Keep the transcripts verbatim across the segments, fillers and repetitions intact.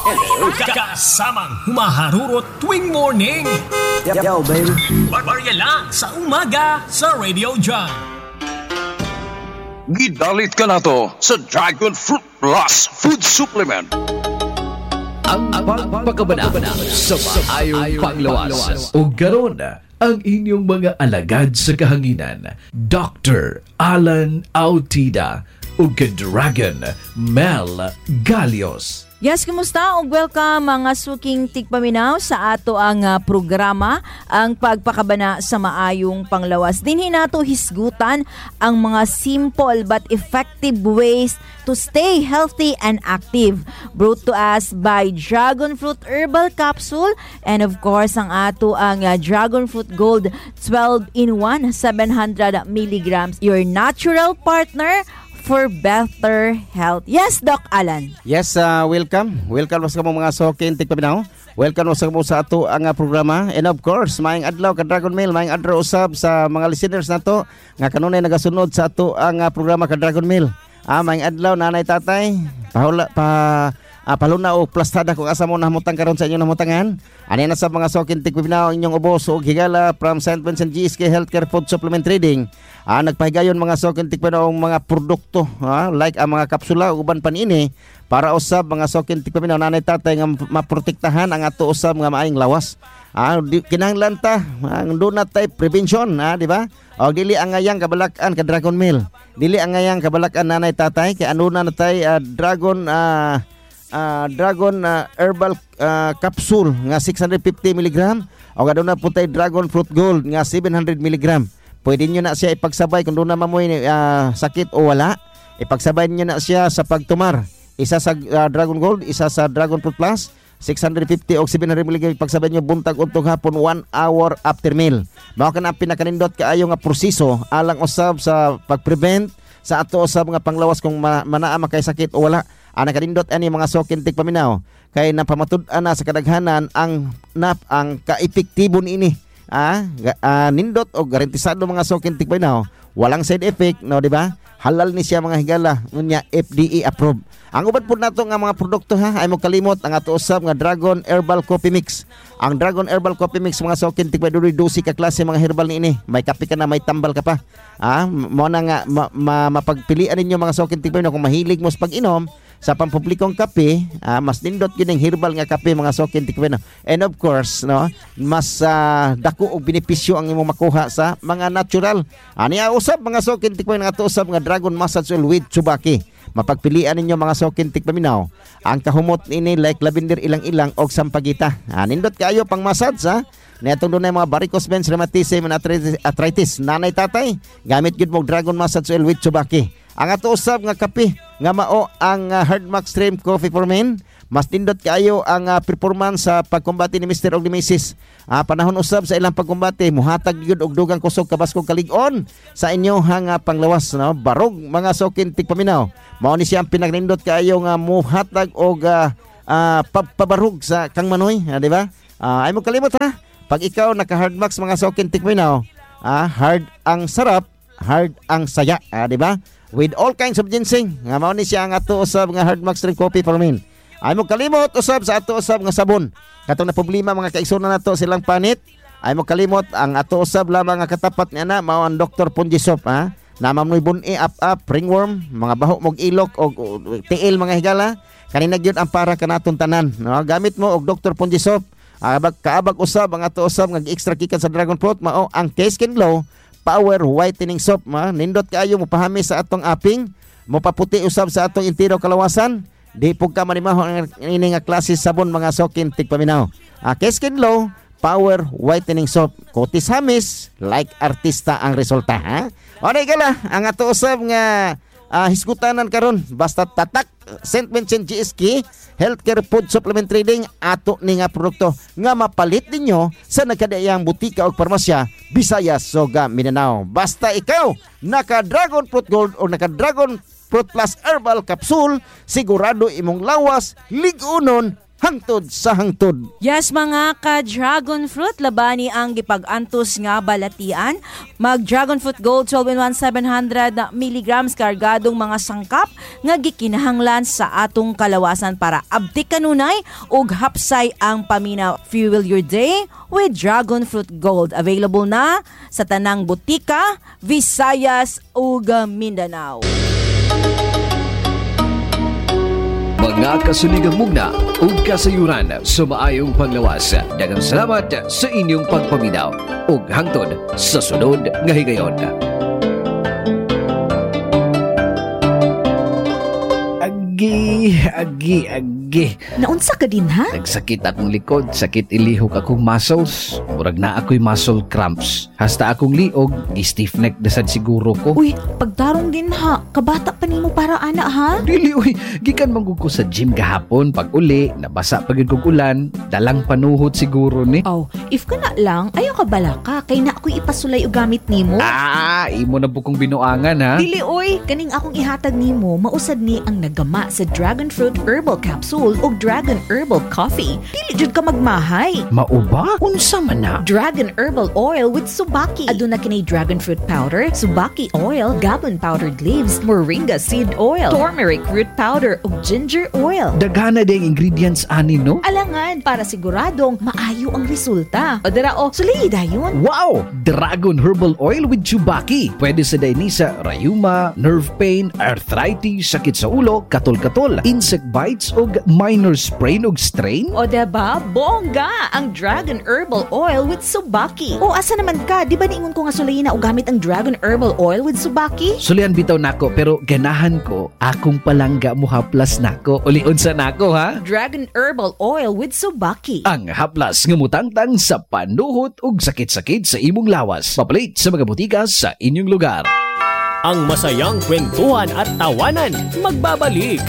Kasamang humaharurot tuwing morning. Yo, yo baby. Barbarya lang sa umaga sa Radio Jam. Gidalit ka na to sa Dragon Fruit Plus Food Supplement. Ang pagpakabana sa maayong panglawas. O garon ang inyong mga alagad sa kahanginan. Doctor Alan Autida o Dragon Mel Galios. Yes, kumusta? Ug welcome mga suking tigpaminaw sa ato ang uh, programa, ang pagpakabana sa maayong panglawas. Dinhi nato hisgutan ang mga simple but effective ways to stay healthy and active. Brought to us by Dragon Fruit Herbal Capsule and of course ang ato ang uh, Dragon Fruit Gold twelve in one, seven hundred milligrams. Your natural partner for better health. Yes, Doc Alan. Yes, uh, welcome. Welcome sa mga sokin tigpaminaw. Welcome sa mo sa ato ang uh, programa. And of course, maayong adlaw ka Dragon Mail, maayong adlaw usab sa mga listeners nato nga kanunay nagasunod sa ato ang uh, programa ka Dragon Mail. Ah, maayong adlaw nanay tatay. Pahula pa uh, paluna o plastada kung asa mo nahumutang karon sa inyong namutangan. Ani na sa mga sokin tigpaminaw inyong ubos og higala from Saint Vincent G S K Healthcare Food Supplement Trading. Ah, nagpahigayon mga sokin tigpaminaw mga produkto, ha, like ang mga kapsula uban pan ini para usab mga sokin tigpaminaw nanay tatay nga maprotektahan ang ato usab nga maayong lawas. Ah, kinahanglan ta ang do na tay prevention, ha, di ba? O dili ang ngayang kabalakan ka Dragon Mail. Dili ang ngayang kabalakan nanay tatay kay ano na natay uh, Dragon uh, uh, Dragon uh, Herbal uh, Capsule nga six hundred fifty milligrams o gadto na putay Dragon Fruit Gold nga seven hundred milligrams. Pwede nyo na siya ipagsabay kung doon na mamoy uh, sakit o wala. Ipagsabay nyo na siya sa pagtumar. Isa sa uh, Dragon Gold, isa sa Dragon Fruit Plus, six hundred fifty o seven hundred milligrams. Ipagsabay nyo buntag untog hapon one hour after meal. Mao ka na pinakanindot kaayo nga proseso alang usab sa pag-prevent sa ato usab nga panglawas kung ma- manaa makay sakit o wala. Ana kanindot ani mga sokin tigpaminaw kay napamatud-an na sa kadaghanan ang nap ang kaepektibo niini. Ah, uh, nindot o garantisado mga sokin tigpaminaw, walang side effect, no, di ba? Halal ni siya mga higala, unya F D A approved. Ang uban po nato nga mga produkto ha, ay mo kalimot ang ato usab nga Dragon Herbal Coffee Mix. Ang Dragon Herbal Coffee Mix mga sokin tigpaminaw dusi ka klase mga herbal niini. May kape ka na, may tambal ka pa. Ah, mo na nga ma, ma, mapagpilian ninyo mga sokin tigpaminaw kung mahilig mo sa pag-inom sa pampublikong kape, ah, mas nindot yun ang herbal nga kape mga sokin tigpaminaw. And of course, no, mas uh, dako og benepisyo ang imong makuha sa mga natural. Ani ah, usab mga sokin tigpaminaw nga usab nga Dragon Massage Oil with Tsubaki. Mapagpilian ninyo mga sokin tigpaminaw. Ang kahumot ini like lavender ilang-ilang og sampagita. Ah, nindot kaayo pang massage ha. Netong dunay mga varicose veins, rheumatism, and arthritis, arthritis. Nanay tatay, gamit gyud mo Dragon Massage Oil with Tsubaki. Ang ato usab nga kape nga mao ang uh, Hardmax Stream Coffee for Men. Mas nindot kaayo ang uh, performance sa pagkombate ni Mister og ni Missus Uh, panahon usab sa ilang pagkombate, muhatag gyud og dugang kusog kabaskog kalig-on sa inyo hang uh, panglawas, no? Barog mga sokin tigpaminaw. Mao ni siya ang pinagnindot kaayo nga muhatag og uh, uh, pabarog sa kang manoy, uh, di ba? Uh, ay mo kalimot ha. Pag ikaw naka Hardmax mga sokin tigpaminaw, uh, hard ang sarap, hard ang saya, uh, di ba? With all kinds of ginseng. Nga mao ni siya ang ato usab nga Hardmax Stream Coffee for Men. Ay mo kalimot usab sa ato usab nga sabon. Katong na problema mga kaigsoon nato silang panit. Ay mo kalimot ang ato usab lamang nga katapat niya na mao ang Doctor Punjisop, ha. Namamnoy bun-i up-up, ringworm, mga baho mog ilok og tiil mga higala. Kanina gyud ang para kanaton tanan, no? Gamit mo og Doctor Punjisop. Abag kaabag usab ang ato usab nga extra kikan sa Dragon Fruit mao ang K-Skin Glow Power Whitening Soap, ma. Nindot kaayo mo pahami sa atong aping, mo paputi usab sa atong intiro kalawasan. Di pug ka manimaho ini nga klase sabon mga sokin tigpaminaw. Ah, K-Skin Glow Power Whitening Soap. Kutis hamis like artista ang resulta, ha. O na gala ang ato usab nga uh, hisgutanan karon basta tatak Saint Vincent G S K Healthcare Food Supplement Trading ato ni nga produkto nga mapalit ninyo sa nagkadaiyang butika o parmasya Visayas, Soga, Mindanao. Basta ikaw naka Dragon Fruit Gold o naka Dragon Fruit Plus Herbal Capsule, sigurado imong lawas ligunon hangtod sa hangtod. Yes, mga ka-dragon fruit, labani ang gipag-antos nga balatian. Mag-dragon fruit gold twelve in one seven hundred milligrams kargadong mga sangkap nga gikinahanglan sa atong kalawasan para abti kanunay ug hapsay ang paminaw. Fuel your day with Dragon Fruit Gold. Available na sa tanang butika, Visayas ug Mindanao. Mga kasuligang mugna ug kasayuran sa maayong panglawas. Daghang salamat sa inyong pagpaminaw ug hangtod sa sunod nga higayon. Agi, agi, agi. Naunsa ka din, ha? Nagsakit akong likod, sakit ilihok akong muscles. Murag na ako'y muscle cramps. Hasta akong liog, gi-stiff neck dasad siguro ko. Uy, pagtarong din, ha? Kabata pa nimo para ana, ha? Dili, uy, gikan manggug ko sa gym gahapon. Pag uli, nabasa pagid kog ulan, dalang panuhot siguro ni. Oh, if ka na lang, ayaw ka bala ka. Kay na ako'y ipasulay o gamit nimo. Ah, imo na bukong binuangan, ha? Dili, uy. Kaning akong ihatag nimo, mausad ni ang nagama sa Dragon Fruit Herbal Capsule o Dragon Herbal Coffee. Dili jud ka magmahay. Mauba? Unsa man na? Dragon Herbal Oil with Subaki. Aduna kini Dragon Fruit Powder, Subaki Oil, Gabon Powdered Leaves, Moringa Seed Oil, Turmeric Root Powder ug Ginger Oil. Daghana ding ingredients ani, no? Alangan para siguradong maayo ang resulta. O dira o, sulay dayon. Wow! Dragon Herbal Oil with Chubaki. Pwede sa daini sa rayuma, nerve pain, arthritis, sakit sa ulo, katol-katol, insect bites ug minor sprain ug strain. O diba, bongga ang Dragon Herbal Oil with Subaki. O asa naman ka, di ba niingon ko nga sulayin na o gamit ang Dragon Herbal Oil with Subaki? Sulian bitaw nako pero ganahan ko akong palangga mo haplas nako. Uliun sa nako, ha? Dragon Herbal Oil with Subaki. Ang haplas nga mutangtang sa panuhot ug sakit-sakit sa imong lawas. Papalit sa mga butika sa inyong lugar. Ang masayang kwentuhan at tawanan magbabalik.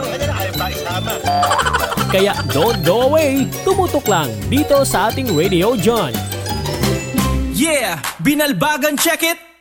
Kaya don't go away, tumutok lang dito sa ating Radio John. Yeah! Binalbagan, check it!